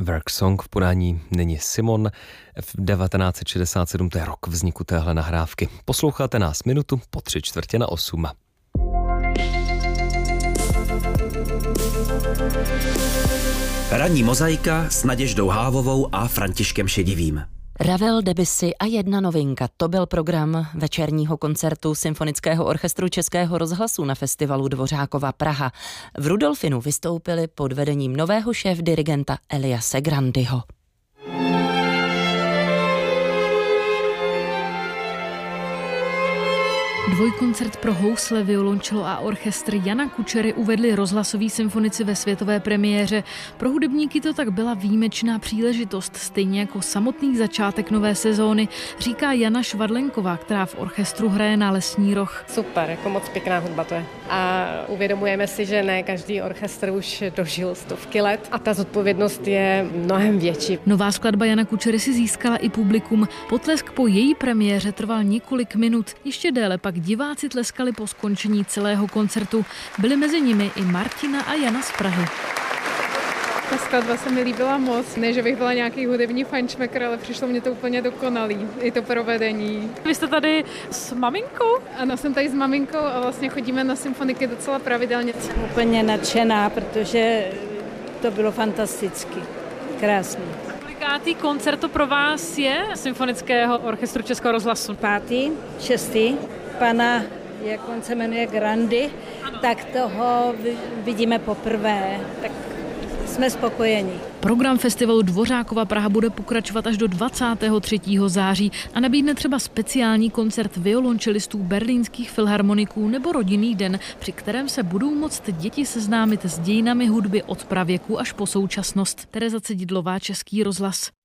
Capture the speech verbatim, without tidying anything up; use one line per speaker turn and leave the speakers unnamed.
Work Song v podání Niny Simon. V devatenáct set šedesát sedm, to je rok vzniku téhle nahrávky. Posloucháte nás minutu po tři čtvrtě na osm.
Ranní mozaika s Naděždou Hávovou a Františkem Šedivým.
Ravel, Debussy a jedna novinka. To byl program večerního koncertu Symfonického orchestru Českého rozhlasu na festivalu Dvořákova Praha. V Rudolfinu vystoupili pod vedením nového šéfdirigenta Eliase Grandyho.
Dvojkoncert pro housle, violončelo a orchestr Jana Kučery uvedli rozhlasoví symfonici ve světové premiéře. Pro hudebníky to tak byla výjimečná příležitost, stejně jako samotný začátek nové sezóny, říká Jana Švadlenková, která v orchestru hraje na Lesní roh.
Super, jako moc pěkná hudba to je. A uvědomujeme si, že ne každý orchestr už dožil stovky let a ta zodpovědnost je mnohem větší.
Nová skladba Jana Kučery si získala i publikum. Potlesk po její premiéře trval několik minut, ještě déle pak diváci tleskali po skončení celého koncertu. Byli mezi nimi i Martina a Jana z Prahy.
Ta skladba se mi líbila moc. Ne, že bych byla nějaký hudební fajnšmekr, ale přišlo mě to úplně dokonalý. I to provedení.
Vy jste tady s maminkou?
Ano, jsem tady s maminkou a vlastně chodíme na symfoniky docela pravidelně.
Jsem úplně nadšená, protože to bylo fantasticky. Krásný.
Kolikátý koncert to pro vás je Symfonického orchestru Českého rozhlasu?
Pátý, šestý. Pana, jak on se jmenuje, Grandy, ano. Tak toho vidíme poprvé, tak jsme spokojeni.
Program festivalu Dvořákova Praha bude pokračovat až do dvacátého třetího září a nabídne třeba speciální koncert violončelistů berlínských filharmoniků nebo rodinný den, při kterém se budou moct děti seznámit s dějinami hudby od pravěku až po současnost. Tereza Cedidlová, Český rozhlas.